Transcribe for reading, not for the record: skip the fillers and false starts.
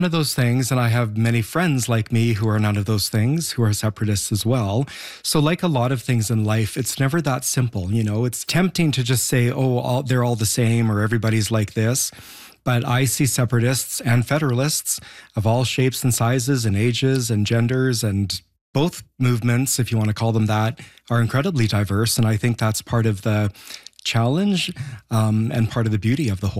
One of those things, and I have many friends like me who are none of those things, who are separatists as well. So, like a lot of things in life, it's never that simple. It's tempting to just say, oh, they're all the same or everybody's like this. But I see separatists and federalists of all shapes and sizes and ages and genders, and both movements, if you want to call them that, are incredibly diverse. And I think that's part of the challenge and part of the beauty of the whole.